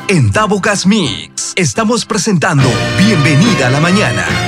En Tabocas Mix estamos presentando Bienvenida a la Mañana.